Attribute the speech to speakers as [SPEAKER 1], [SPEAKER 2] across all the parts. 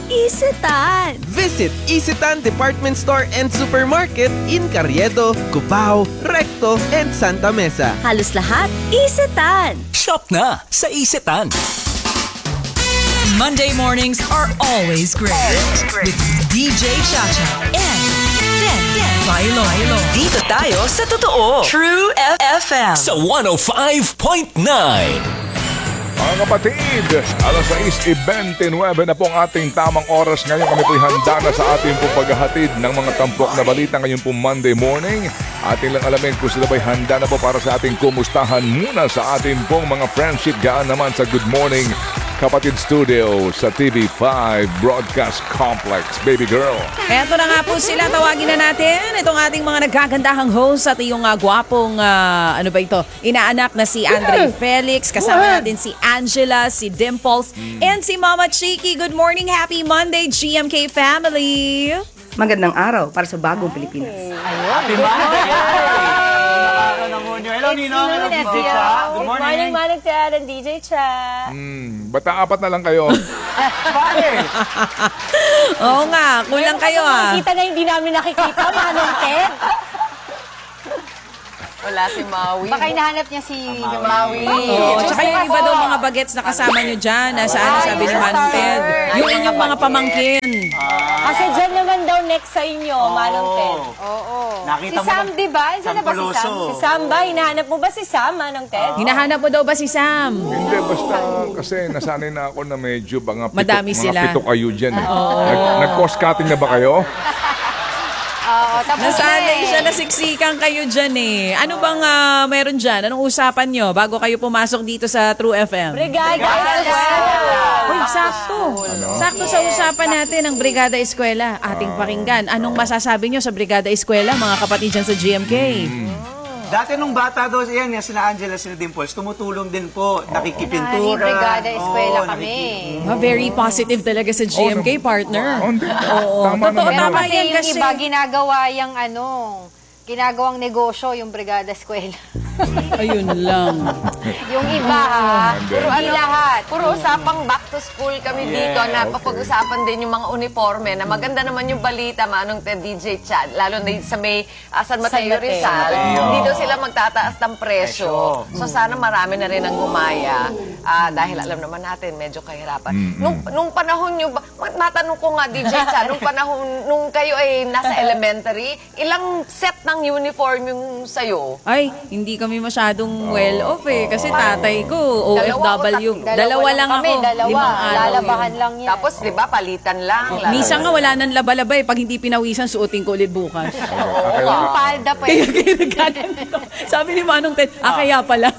[SPEAKER 1] Isetan!
[SPEAKER 2] Visit Isetan Department Store and Supermarket in Carriedo, Cubao, Recto, and Santa Mesa.
[SPEAKER 1] Halos lahat, Isetan!
[SPEAKER 3] Shop na sa Isetan. Monday mornings are always great with DJ Chacha and Dan Philo.
[SPEAKER 4] Dito tayo sa totoo. True FM.
[SPEAKER 3] Sa 105.9.
[SPEAKER 5] Mga kapatid, alas 6:29 na po ang ating tamang oras. Ngayon kami po'y handa na sa ating pong paghahatid ng mga tampok na balita ngayon pong Monday morning. Ating lang alamin kung sila ba'y handa na po para sa ating kumustahan muna sa ating pong mga friendship. Gaan naman sa Good Morning Kapatid Studio sa TV5 Broadcast Complex. Baby girl.
[SPEAKER 6] Eto na nga po sila, tawagin na natin itong ating mga nagkagandahang host at yung gwapong, inaanak na si Andre Felix. Kasama natin si Angela, si Dimples, and si Mama Chiki. Good morning, happy Monday, GMK family!
[SPEAKER 7] Magandang araw para sa bagong Pilipinas.
[SPEAKER 8] Happy Monday! Hello, Ninong. Hello, DJ Cha. Good morning.
[SPEAKER 9] Morning, Ted and DJ Cha.
[SPEAKER 5] Bata apat na lang kayo.
[SPEAKER 8] Bakit?
[SPEAKER 6] Oo nga, kulang kayo
[SPEAKER 9] Kita na hindi namin nakikita, Manong Ted.
[SPEAKER 10] Wala si Maui.
[SPEAKER 9] Baka hinahanap niya si Maui.
[SPEAKER 6] Oo, tsaka yung iba daw mga bagets na kasama nyo dyan. Nasaan sabi ni Manong Ted? Yung inyong mga pamangkin.
[SPEAKER 9] Kasi dyan naman daw next sa inyo, Manong Ted. Oo. Si Sam, di ba? Diyan na ba si Sam? Si Sam ba? Hinahanap mo ba si Sam, Manong Ted?
[SPEAKER 6] Hinahanap mo daw ba si Sam?
[SPEAKER 5] Hindi, basta kasi nasanay na ako na medyo
[SPEAKER 6] Madami sila.
[SPEAKER 5] mga pito kayo dyan. Nag-cost cutting na ba kayo?
[SPEAKER 6] Nasanay siya, nasiksikan kayo dyan eh. Ano bang meron dyan? Anong usapan nyo bago kayo pumasok dito sa True FM?
[SPEAKER 9] Brigada Eskwela.
[SPEAKER 6] Uy, sakto. Sakto sa usapan natin ang Brigada Eskwela. Ating pakinggan. Anong masasabi nyo sa Brigada Eskwela, mga kapatid dyan sa GMK?
[SPEAKER 8] Dati nung bata daw, yan, sila Angela, sila Dimples, tumutulong din po, nakikipintura.
[SPEAKER 9] Brigada Eskwela kami.
[SPEAKER 6] Very positive talaga sa GMK, partner. Oo,
[SPEAKER 5] Tama
[SPEAKER 6] totoo,
[SPEAKER 5] naman
[SPEAKER 6] tama
[SPEAKER 5] yun.
[SPEAKER 6] yan
[SPEAKER 9] Yung
[SPEAKER 6] kasi.
[SPEAKER 9] iba ginagawa yung ginagawang negosyo, yung Brigada Eskwela.
[SPEAKER 6] Ayun lang.
[SPEAKER 9] Yung iba hindi lahat.
[SPEAKER 10] Puro usapang back to school kami dito na papag-usapan din yung mga uniforme na maganda naman yung balita, Manong Ted, DJ Chad, lalo na sa may San Mateo Rizal, dito sila magtataas ng presyo. So sana marami na rin ang gumaya dahil alam naman natin medyo kahirapan. Nung panahon nyo, matanong ko nga DJ Chad, nung kayo ay nasa elementary, ilang set ng uniform yung sa'yo?
[SPEAKER 6] Ay, hindi kami masyadong well-off eh. Kasi tatay ko, OFW. Dalawa lang ako.
[SPEAKER 9] Dalawa.
[SPEAKER 6] 5 araw
[SPEAKER 9] Lalabahan
[SPEAKER 6] yun.
[SPEAKER 9] lang yan.
[SPEAKER 10] Tapos, di ba, palitan lang.
[SPEAKER 6] Minsan nga wala nang laba-laba eh. Pag hindi pinawisan, suotin ko ulit bukas.
[SPEAKER 9] Yung palda pa
[SPEAKER 6] Kaya
[SPEAKER 9] eh.
[SPEAKER 6] ganito. Sabi ni Manong Ted, kaya pala.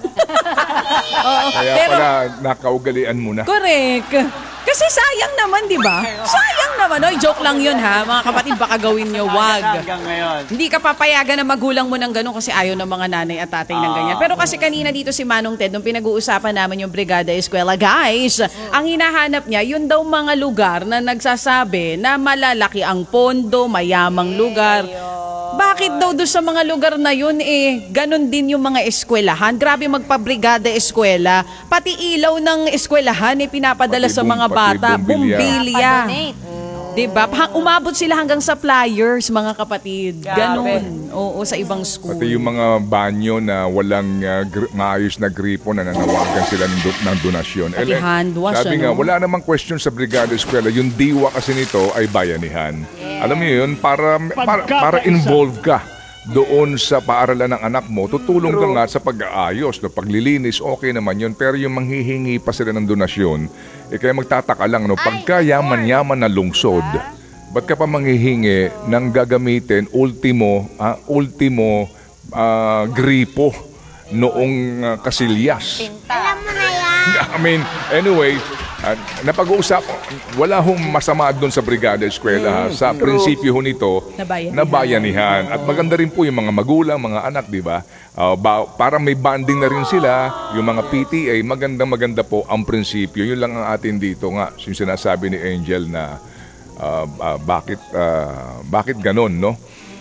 [SPEAKER 6] Oo,
[SPEAKER 5] Kaya
[SPEAKER 6] pero,
[SPEAKER 5] pala nakaugalian mo na.
[SPEAKER 6] correct. Kasi sayang naman, di ba? Sayang naman. Oy, joke lang yun ha. Mga kapatid, baka gawin nyo. Wag.
[SPEAKER 8] Hanggang ngayon.
[SPEAKER 6] Hindi ka papayagan na magulang mo ng gano'n kasi ayaw ng mga nanay at tatay ng ganyan. Pero kasi kanina dito si Manong Ted, nung pinag-uusapan namin yung Brigada Eskwela, guys, ang hinahanap niya, yun daw mga lugar na nagsasabi na malalaki ang pondo, mayamang lugar. Bakit daw doon sa mga lugar na yun ganon din yung mga eskwelahan? Grabe magpa-Brigada Eskwela. Pati ilaw ng eskwelahan pinapadala sa mga bata. Bumbilya. Diba? Umabot sila hanggang sa flyers, mga kapatid. Ganon. Oo, sa ibang school.
[SPEAKER 5] Pati yung mga banyo na walang maayos na gripo na nanawagan sila ng donasyon.
[SPEAKER 6] Pati hand wash,
[SPEAKER 5] sabi nga, wala namang question sa Brigada Eskwela. Yung diwa kasi nito ay bayanihan. Alam niyo yun, para involve ka doon sa paaralan ng anak mo, tutulong ka nga sa pag-aayos, no? Paglilinis, okay naman yun. Pero yung manghihingi pa sila ng donasyon, kaya magtataka lang, no? Pagka yaman-yaman na lungsod, ba't ka pa manghihingi ng gagamitin ultimo gripo noong Casillas?
[SPEAKER 9] Alam mo na yan.
[SPEAKER 5] I mean, anyway, napag-uusap, wala hong masama doon sa Brigada Eskwela. Sa prinsipyo ho nito, nabayanihan. At maganda rin po yung mga magulang, mga anak, di ba? Para may bonding na rin sila, yung mga PTA, maganda po ang prinsipyo. Yun lang ang atin dito nga, yung sinasabi ni Angel na bakit ganon, no?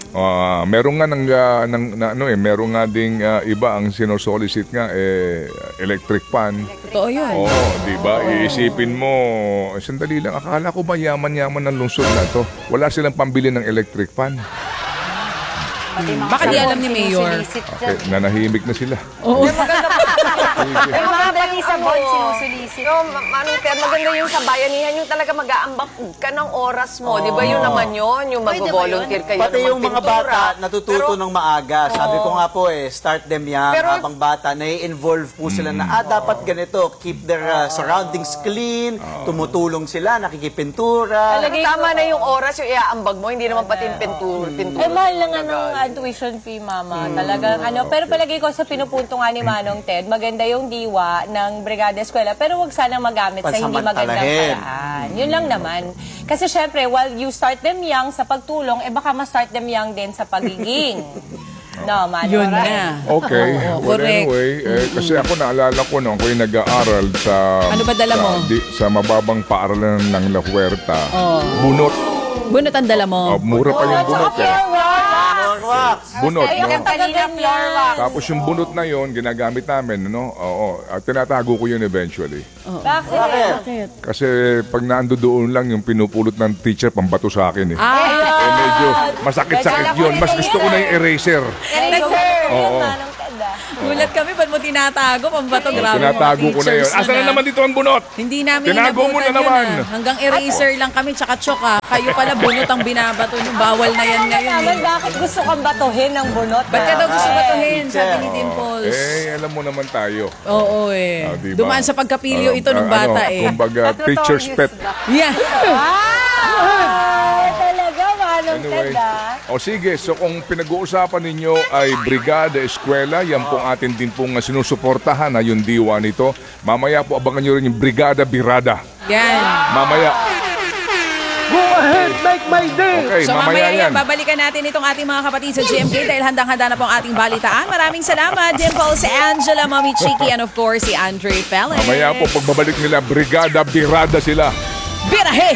[SPEAKER 5] Meron nga meron nga ding iba ang sinosolicit nga electric fan.
[SPEAKER 6] Totoo yun.
[SPEAKER 5] Oo, di ba? Iisipin mo, sandali lang, akala ko ba yaman-yaman ng lungsod na to? Wala silang pambili ng electric fan.
[SPEAKER 6] Baka di alam ni Mayor.
[SPEAKER 5] Okay, nanahimik na sila.
[SPEAKER 6] Oo.
[SPEAKER 9] May mga pati sa board sinusulisit.
[SPEAKER 10] Manong Ted, maganda yung sa bayanihan, yung talaga mag-aambak ka ng oras mo. Di ba yun naman yun? Yung mag-volunteer kayo
[SPEAKER 8] Pati
[SPEAKER 10] na
[SPEAKER 8] yung mga bata natututo ng maaga. Sabi ko nga po start them young. Habang bata, nai-involve po sila na dapat ganito. Keep their surroundings clean. Tumutulong sila, nakikipintura.
[SPEAKER 10] Tama na yung oras, yung iaambag mo, hindi naman pati yung pintura.
[SPEAKER 9] Mahal lang ng tuition fee, Mama. Talagang Pero palagay ko sa pinupunto nga ni Manong Ted, maganda yung diwa ng Brigada Eskwela, pero wag sanang magamit sa hindi magandang paraan. Yun lang naman. Kasi syempre, while you start them young sa pagtulong, baka ma-start them young din sa pagiging. No, Manong.
[SPEAKER 6] Yun na.
[SPEAKER 5] Okay. Well, anyway, kasi ako naalala ko nung ako'y nag-aaral sa...
[SPEAKER 6] Ano ba dala mo?
[SPEAKER 5] Sa mababang paaralan ng La Huerta. Bunot.
[SPEAKER 6] Bunot ang dala mo.
[SPEAKER 5] Mura pa yung bunot Bunot,
[SPEAKER 9] Ay,
[SPEAKER 5] no?
[SPEAKER 9] kanina floor wax.
[SPEAKER 5] Tapos yung bunot na yon ginagamit namin, no? Oo. At tinatago ko yun eventually.
[SPEAKER 9] Bakit?
[SPEAKER 5] Kasi pag naando doon lang yung pinupulot ng teacher, pambato sa akin eh. Medyo masakit-sakit yun. Mas gusto ko na yung eraser. Oo.
[SPEAKER 6] Gulat kami, ba't mo tinatago? Pambato, grabe mga
[SPEAKER 5] Tinatago ko na yun.
[SPEAKER 6] teachers
[SPEAKER 5] Asan na naman dito ang bunot?
[SPEAKER 6] Hindi namin
[SPEAKER 5] Tinago mo na
[SPEAKER 6] inabutan
[SPEAKER 5] naman.
[SPEAKER 6] yun, Hanggang eraser lang kami, tsaka tsoka. Kayo pala bunot ang binabato nyo. Bawal na yan ngayon.
[SPEAKER 9] Naman, bakit gusto kang batuhin ng bunot?
[SPEAKER 6] Ba't ka daw gusto batuhin? Sabi ni Dimples.
[SPEAKER 5] Alam mo naman tayo.
[SPEAKER 6] Oo
[SPEAKER 5] Diba?
[SPEAKER 6] Dumaan sa pagkapilyo ito nung bata
[SPEAKER 5] Kumbaga, teacher's pet.
[SPEAKER 6] Yeah.
[SPEAKER 9] Talaga, Manong
[SPEAKER 5] Anyway,
[SPEAKER 9] Ted,
[SPEAKER 5] sige, so kung pinag-uusapan ninyo ay Brigada Eskwela, yan pong atin din pong sinusuportahan na yung diwa nito. Mamaya po abangan nyo rin yung Brigada Birada.
[SPEAKER 6] Yan.
[SPEAKER 5] Mamaya.
[SPEAKER 2] Go ahead, make my day!
[SPEAKER 5] Okay,
[SPEAKER 6] So
[SPEAKER 5] mamaya yan.
[SPEAKER 6] babalikan natin itong ating mga kapatid sa GMK dahil handang-handa na po ang ating balitaan. Maraming salamat, Dimples, Angela, Mami Chiki, and of course, si Andre Pelley.
[SPEAKER 5] Mamaya po, pagbabalik nila, Brigada Birada sila.
[SPEAKER 6] Birahe!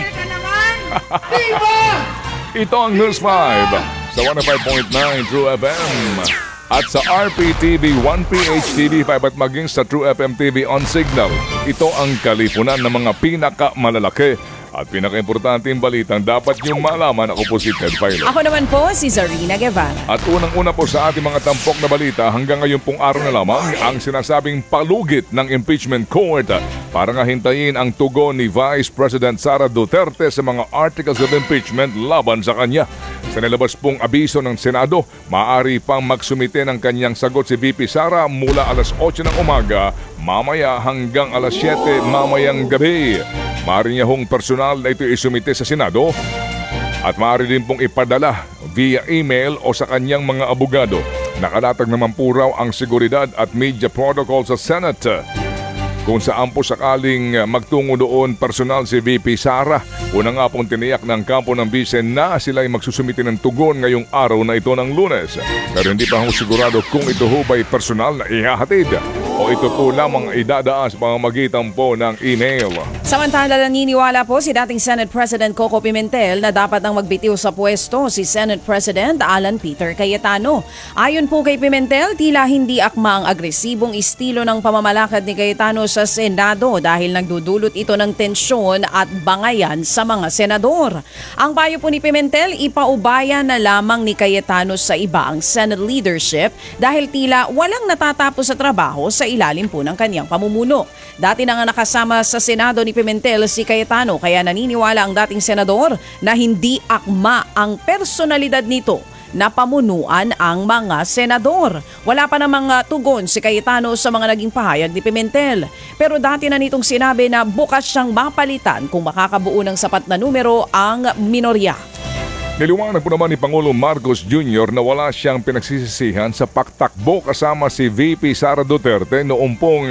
[SPEAKER 5] Ito ang News 5 sa 105.9 True FM at sa RPTV 1PH TV5 at maging sa True FM TV on Signal. Ito ang kalipunan ng mga pinakamalalaki at pinaka-importanteng balitang dapat niyong malaman. Ako po si Ted Filon.
[SPEAKER 6] Ako naman po si Zarina Guevara.
[SPEAKER 5] At unang-una po sa ating mga tampok na balita, hanggang ngayon pong araw na lamang ang sinasabing palugit ng impeachment court para nga hintayin ang tugon ni Vice President Sara Duterte sa mga articles of impeachment laban sa kanya. Sa nilabas pong abiso ng Senado, maaari pang magsumite ng kanyang sagot si VP Sara mula alas 8 ng umaga mamaya hanggang alas 7 mamayang gabi. Maaari niya hong personal na ito isumite sa Senado at maaari din pong ipadala via email o sa kanyang mga abogado. Nakalatag naman po raw ang seguridad at media protocol sa Senate. Kung saan po sakaling magtungo doon personal si VP Sara, una nga pong tiniyak ng kampo ng Bise na sila ay magsusumite ng tugon ngayong araw na ito ng Lunes. Pero hindi pa sigurado kung ito ho ba'y personal na ihahatid o ito po lamang idadaan sa pamamagitan po ng email.
[SPEAKER 6] Samantala, naniniwala po si dating Senate President Coco Pimentel na dapat nang magbitiw sa pwesto si Senate President Alan Peter Cayetano. Ayon po kay Pimentel, tila hindi akma ang agresibong estilo ng pamamalakad ni Cayetano sa Senado dahil nagdudulot ito ng tensyon at bangayan sa mga senador. Ang payo po ni Pimentel, ipaubaya na lamang ni Cayetano sa iba ang Senate leadership dahil tila walang natatapos sa trabaho sa ilalim po ng kanyang pamumuno. Dati na nga nakasama sa Senado ni Pimentel si Cayetano kaya naniniwala ang dating senador na hindi akma ang personalidad nito na pamunuan ang mga senador. Wala pa namang tugon si Cayetano sa mga naging pahayag ni Pimentel. Pero dati na nitong sinabi na bukas siyang mapalitan kung makakabuo ng sapat na numero ang minorya.
[SPEAKER 5] Niliwanag po naman ni Pangulo Marcos Jr. na wala siyang pinagsisisihan sa paktakbo kasama si VP Sara Duterte noong pong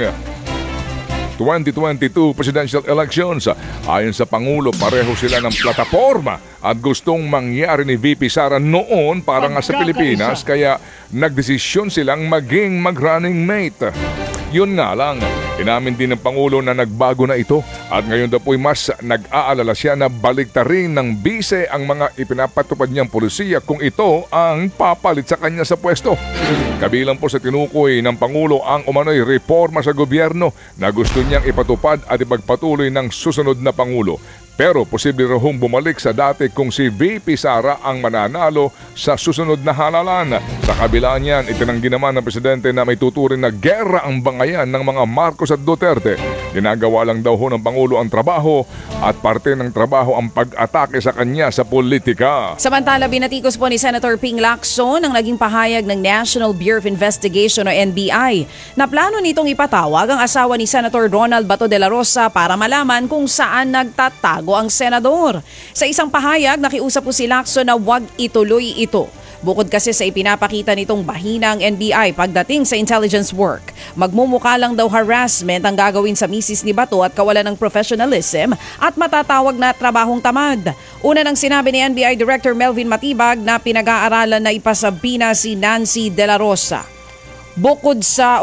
[SPEAKER 5] 2022 presidential elections. Ayon sa Pangulo, pareho sila ng plataforma at gustong mangyari ni VP Sara noon para nga sa Pilipinas kaya nagdesisyon silang maging mag-running mate. Yun nga lang, inamin din ng Pangulo na nagbago na ito at ngayon daw po'y mas nag-aalala siya na baliktarin ng bise ang mga ipinapatupad niyang polisiya kung ito ang papalit sa kanya sa pwesto. Kabilang po sa tinukoy ng Pangulo ang umano'y reforma sa gobyerno na gusto niyang ipatupad at ipagpatuloy ng susunod na Pangulo. Pero posible rahong bumalik sa dati kung si VP Sara ang mananalo sa susunod na halalan. Sa kabila niyan, itinanggi naman ng Presidente na may tuturing na gera ang bangayan ng mga Marcos at Duterte. Ginagawa lang daw ho ng Pangulo ang trabaho at parte ng trabaho ang pag-atake sa kanya sa politika.
[SPEAKER 6] Samantala, binatikos po ni Senator Ping Lacson ang naging pahayag ng National Bureau of Investigation o NBI na plano nitong ipatawag ang asawa ni Senator Ronald Bato de la Rosa para malaman kung saan nagtatago ang senador. Sa isang pahayag, nakiusap po si Lacson na huwag ituloy ito. Bukod kasi sa ipinapakita nitong bahina ang NBI pagdating sa intelligence work, magmumukha lang daw harassment ang gagawin sa misis ni Bato at kawalan ng professionalism at matatawag na trabahong tamad. Una nang sinabi ni NBI Director Melvin Matibag na pinag-aaralan na ipasabina si Nancy de la Rosa. Bukod sa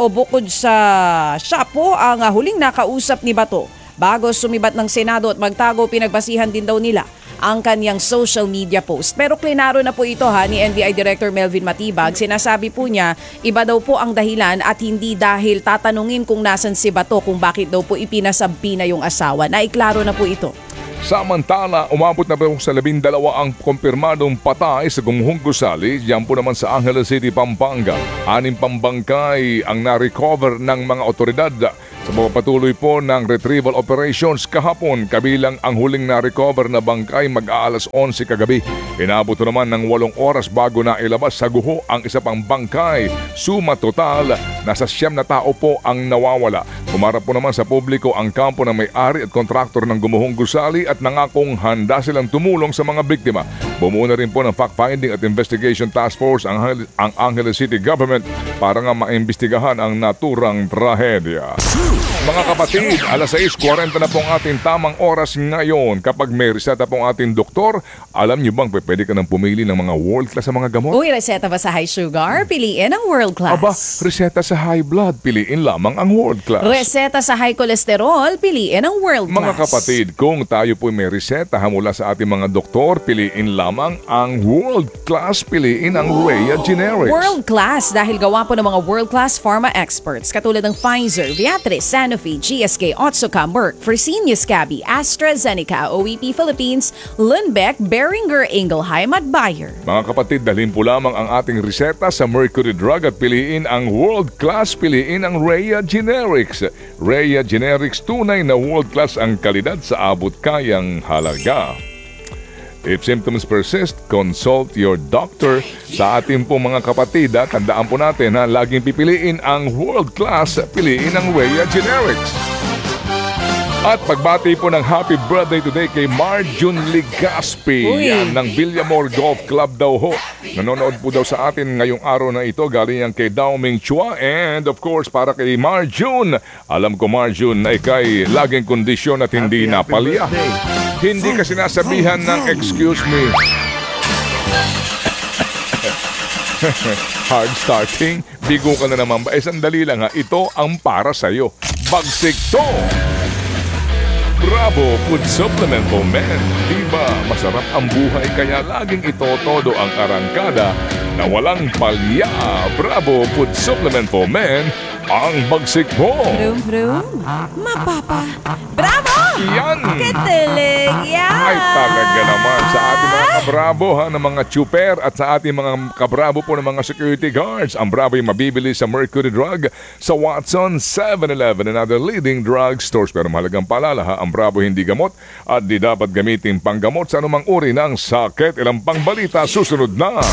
[SPEAKER 6] siya po ang huling nakausap ni Bato. Bago sumibat ng Senado at magtago, pinagbasihan din daw nila ang kanyang social media post. Pero klinaro na po ito ni NBI Director Melvin Matibag. Sinasabi po niya, iba daw po ang dahilan at hindi dahil tatanungin kung nasan si Bato kung bakit daw po ipinasabpi na yung asawa. Naiklaro na po ito.
[SPEAKER 5] Samantala, umabot na po sa 12 ang kumpirmadong patay sa Gumuhong Gusali. Yan po naman sa Angeles City, Pampanga. 6 pambangkay ang na-recover ng mga otoridad sa pagpapatuloy po ng retrieval operations kahapon, kabilang ang huling na-recover na bangkay mag-aalas 11 kagabi. Inabot naman ng 8 oras bago na ilabas sa guho ang isa pang bangkay. Suma total, nasa 9 na tao po ang nawawala. Kumarap po naman sa publiko ang kampo ng may-ari at kontraktor ng Gumuhong Gusali at nangakong handa silang tumulong sa mga biktima. Bumuo na rin po ng fact-finding at investigation task force ang Angeles City Government para nga maimbestigahan ang naturang trahedya. Mga kapatid, alas 6:40 na po ang ating tamang oras ngayon. Kapag may reseta po ang ating doktor, alam niyo bang pwede ka nang pumili ng mga world class sa mga gamot?
[SPEAKER 6] Uy, reseta ba sa high sugar? Piliin ang world class.
[SPEAKER 5] Aba, reseta sa high blood, piliin lamang ang world class.
[SPEAKER 6] Reseta sa high cholesterol, piliin ang world class.
[SPEAKER 5] Mga kapatid, kung tayo po may reseta mula sa ating mga doktor, piliin lamang ang world class, piliin ang Rhea Generics.
[SPEAKER 6] World class dahil gawa po ng mga world class pharma experts katulad ng Pfizer, Viatris, Sanofi, GSK, Otsuka, Merck, Fresenius Kabi, AstraZeneca, OEP Philippines, Lundbeck, Boehringer Ingelheim at Bayer.
[SPEAKER 5] Mga kapatid, dalhin po lamang ang ating reseta sa Mercury Drug at piliin ang world class, piliin ang Rhea Generics. Rhea Generics, tunay na world class ang kalidad sa abot kayang halaga. If symptoms persist, consult your doctor. Sa ating po mga kapatid, tandaan po natin na laging pipiliin ang world class, piliin ang Rhea Generics. At pagbati po ng happy birthday today kay Marjun Ligaspi. Yan, ng Villamor Golf Club daw ho. Nanonood po daw sa atin ngayong araw na ito. Galing yan kay Dao Ming Chua. And of course, para kay Marjun. Alam ko Marjun na ikay laging kondisyon at hindi napalya. Hindi ka sinasabihan ng excuse me. Hard starting? Bigo ka na naman ba? Sandali lang ha. Ito ang para sa'yo. Bagsik to! Bravo Food Supplement for Men. Diba masarap ang buhay kaya laging ito-todo ang arangkada na walang palya. Bravo Food Supplement for Men. Ang bagsik mo.
[SPEAKER 6] Brum, mapapa. Bravo!
[SPEAKER 5] Yan!
[SPEAKER 6] Katilig! Yan!
[SPEAKER 5] Ay talaga naman sa ating mga kabravo ng mga chuper at sa ating mga kabravo po ng mga security guards. Ang Bravo ay mabibili sa Mercury Drug, sa Watson, 7-Eleven and other leading drug stores. Pero mahalagang paalala ang Bravo hindi gamot at di dapat gamitin panggamot sa anumang uri ng sakit. Ilang pang balita susunod na.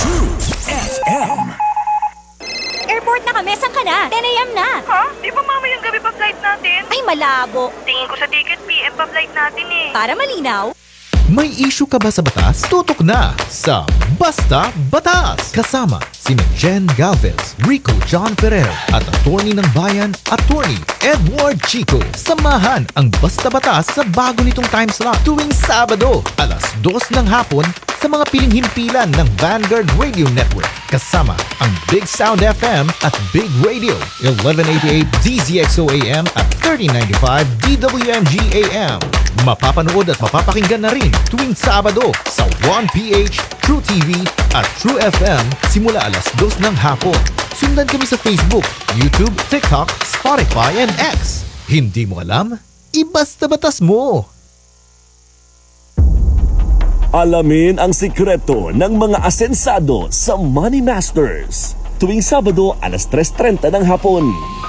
[SPEAKER 1] Airport na kami, saan ka na? 10 a.m. na.
[SPEAKER 11] Ha? Di ba mamayang gabi pa flight natin?
[SPEAKER 1] Ay, malabo.
[SPEAKER 11] Tingin ko sa ticket, PM pa flight natin eh.
[SPEAKER 1] Para malinaw.
[SPEAKER 12] May issue ka ba sa batas? Tutok na sa Basta Batas! Kasama sina Jen Galvez, Rico John Ferrer at attorney ng bayan, attorney Edward Chico. Samahan ang Basta Batas sa bago nitong time slot tuwing Sabado, alas 2 ng hapon sa mga piling himpilan ng Vanguard Radio Network. Kasama ang Big Sound FM at Big Radio, 1188 DZXO AM at 3095 DWMG AM. Mapapanood at mapapakinggan na rin tuwing Sabado sa 1PH, True TV at True FM simula alas 2 ng hapon. Sundan kami sa Facebook, YouTube, TikTok, Spotify, and X. Hindi mo alam? Ibasta batas mo!
[SPEAKER 13] Alamin ang sikreto ng mga asensado sa Money Masters. Tuwing Sabado, alas 3:30 ng hapon.